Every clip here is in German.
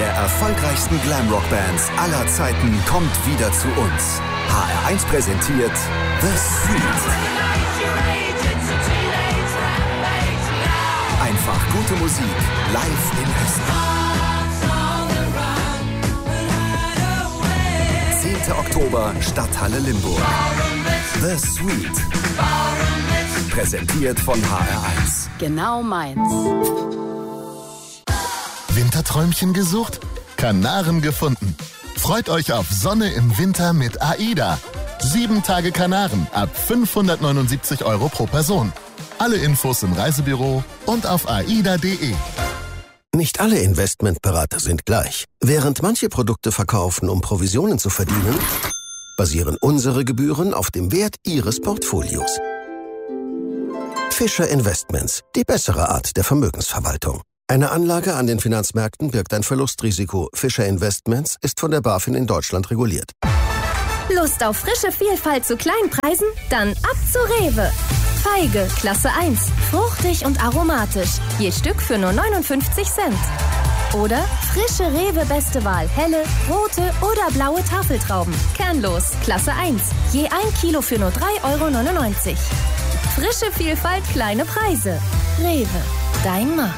der erfolgreichsten Glamrock-Bands aller Zeiten kommt wieder zu uns. HR1 präsentiert The Street. Einfach gute Musik, live in Hessen. 10. Oktober, Stadthalle Limburg. The Street. Präsentiert von HR1. Genau meins. Winterträumchen gesucht? Kanaren gefunden. Freut euch auf Sonne im Winter mit AIDA. 7 Tage Kanaren ab 579 € pro Person. Alle Infos im Reisebüro und auf aida.de. Nicht alle Investmentberater sind gleich. Während manche Produkte verkaufen, um Provisionen zu verdienen, basieren unsere Gebühren auf dem Wert Ihres Portfolios. Fischer Investments, die bessere Art der Vermögensverwaltung. Eine Anlage an den Finanzmärkten birgt ein Verlustrisiko. Fischer Investments ist von der BaFin in Deutschland reguliert. Lust auf frische Vielfalt zu Kleinpreisen? Dann ab zu Rewe. Feige, Klasse 1. Fruchtig und aromatisch. Je Stück für nur 59 Cent. Oder frische Rewe Beste Wahl. Helle, rote oder blaue Tafeltrauben. Kernlos, Klasse 1. Je 1 Kilo für nur 3,99 €. Frische Vielfalt, kleine Preise. Rewe, dein Markt.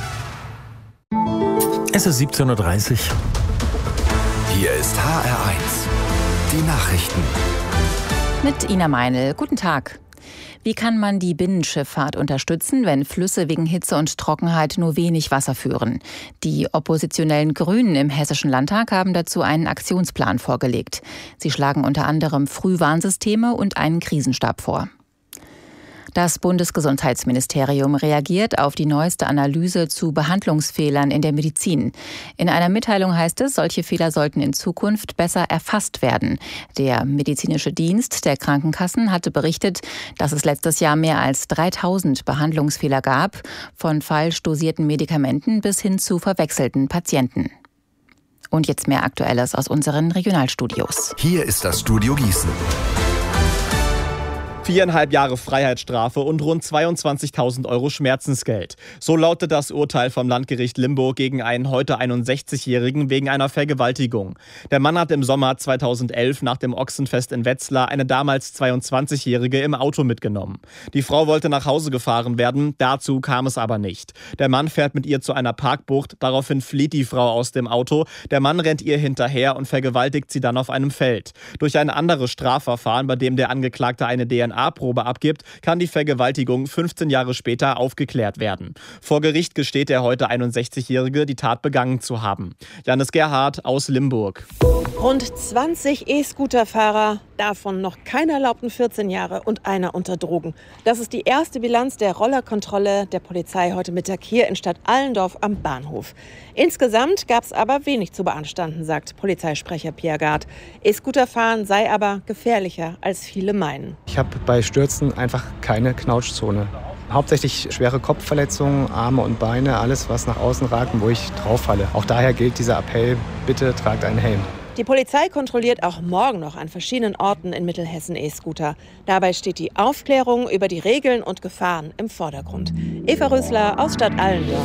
Es ist 17:30 Uhr. Hier ist HR1. Die Nachrichten. Mit Ina Meinl. Guten Tag. Wie kann man die Binnenschifffahrt unterstützen, wenn Flüsse wegen Hitze und Trockenheit nur wenig Wasser führen? Die oppositionellen Grünen im Hessischen Landtag haben dazu einen Aktionsplan vorgelegt. Sie schlagen unter anderem Frühwarnsysteme und einen Krisenstab vor. Das Bundesgesundheitsministerium reagiert auf die neueste Analyse zu Behandlungsfehlern in der Medizin. In einer Mitteilung heißt es, solche Fehler sollten in Zukunft besser erfasst werden. Der medizinische Dienst der Krankenkassen hatte berichtet, dass es letztes Jahr mehr als 3000 Behandlungsfehler gab, von falsch dosierten Medikamenten bis hin zu verwechselten Patienten. Und jetzt mehr Aktuelles aus unseren Regionalstudios. Hier ist das Studio Gießen. 4,5 Jahre Freiheitsstrafe und rund 22.000 € Schmerzensgeld. So lautet das Urteil vom Landgericht Limburg gegen einen heute 61-Jährigen wegen einer Vergewaltigung. Der Mann hat im Sommer 2011 nach dem Ochsenfest in Wetzlar eine damals 22-Jährige im Auto mitgenommen. Die Frau wollte nach Hause gefahren werden, dazu kam es aber nicht. Der Mann fährt mit ihr zu einer Parkbucht, daraufhin flieht die Frau aus dem Auto. Der Mann rennt ihr hinterher und vergewaltigt sie dann auf einem Feld. Durch ein anderes Strafverfahren, bei dem der Angeklagte eine DNA-Probe abgibt, kann die Vergewaltigung 15 Jahre später aufgeklärt werden. Vor Gericht gesteht der heute 61-Jährige, die Tat begangen zu haben. Janis Gerhardt aus Limburg. Rund 20 E-Scooter-Fahrer, davon noch keiner erlaubten 14 Jahre und einer unter Drogen. Das ist die erste Bilanz der Rollerkontrolle der Polizei heute Mittag hier in Stadt Allendorf am Bahnhof. Insgesamt gab es aber wenig zu beanstanden, sagt Polizeisprecher Pierre Gard. E-Scooter-Fahren sei aber gefährlicher, als viele meinen. Ich habe bei Stürzen einfach keine Knautschzone. Hauptsächlich schwere Kopfverletzungen, Arme und Beine, alles was nach außen ragt und wo ich drauf falle. Auch daher gilt dieser Appell, bitte tragt einen Helm. Die Polizei kontrolliert auch morgen noch an verschiedenen Orten in Mittelhessen E-Scooter. Dabei steht die Aufklärung über die Regeln und Gefahren im Vordergrund. Eva Rösler aus Stadt Allendorf.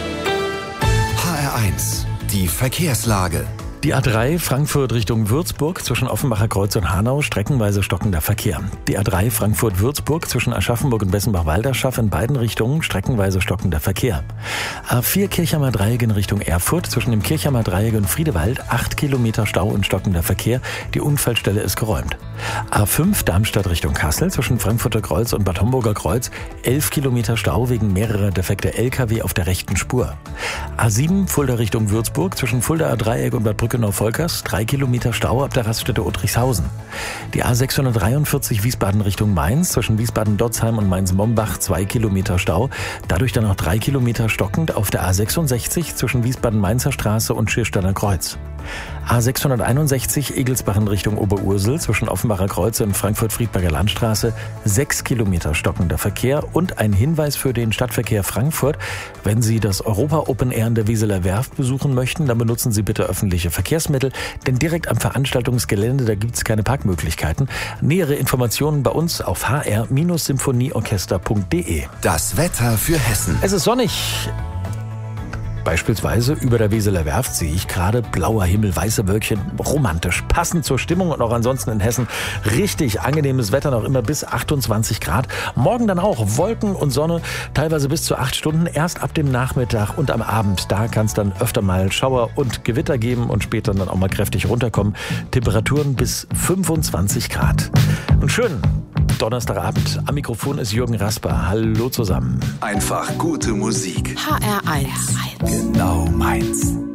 HR1. Die Verkehrslage. Die A3 Frankfurt Richtung Würzburg zwischen Offenbacher Kreuz und Hanau streckenweise stockender Verkehr. Die A3 Frankfurt-Würzburg zwischen Aschaffenburg und Bessenbach-Walderschaff in beiden Richtungen streckenweise stockender Verkehr. A4 Kirchheimer Dreieck in Richtung Erfurt zwischen dem Kirchheimer Dreieck und Friedewald 8 Kilometer Stau und stockender Verkehr. Die Unfallstelle ist geräumt. A5 Darmstadt Richtung Kassel zwischen Frankfurter Kreuz und Bad Homburger Kreuz 11 Kilometer Stau wegen mehrerer defekter LKW auf der rechten Spur. A7 Fulda Richtung Würzburg zwischen Fuldaer Dreieck und Bad Brückenau-Volkers 3 Kilometer Stau ab der Raststätte Uttrichshausen. Die A643 Wiesbaden Richtung Mainz zwischen Wiesbaden-Dotzheim und Mainz-Mombach 2 Kilometer Stau. Dadurch dann noch 3 Kilometer stockend auf der A66 zwischen Wiesbaden-Mainzer Straße und Schiersteiner Kreuz. A661 Egelsbach in Richtung Oberursel zwischen Offenbacher Kreuz und Frankfurt-Friedberger Landstraße 6 Kilometer stockender Verkehr und ein Hinweis für den Stadtverkehr Frankfurt. Wenn Sie das Europa Open Air in der Wieseler Werft besuchen möchten, dann benutzen Sie bitte öffentliche Verkehrsmittel, denn direkt am Veranstaltungsgelände, da gibt es keine Parkmöglichkeiten. Nähere Informationen bei uns auf hr-symphonieorchester.de. Das Wetter für Hessen. Es ist sonnig. Beispielsweise über der Weseler Werft sehe ich gerade blauer Himmel, weiße Wölkchen, romantisch, passend zur Stimmung und auch ansonsten in Hessen richtig angenehmes Wetter, noch immer bis 28 Grad. Morgen dann auch Wolken und Sonne, teilweise bis zu 8 Stunden, erst ab dem Nachmittag und am Abend. Da kann es dann öfter mal Schauer und Gewitter geben und später dann auch mal kräftig runterkommen. Temperaturen bis 25 Grad. Und schön Donnerstagabend. Am Mikrofon ist Jürgen Rasper. Hallo zusammen. Einfach gute Musik. HR1. Genau meins.